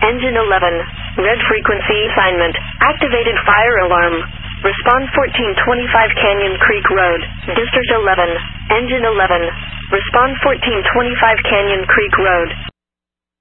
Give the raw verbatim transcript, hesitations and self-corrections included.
Engine eleven. Red frequency assignment. Activated fire alarm. Respond fourteen twenty-five Canyon Creek Road. District eleven. Engine eleven. Respond fourteen twenty-five Canyon Creek Road.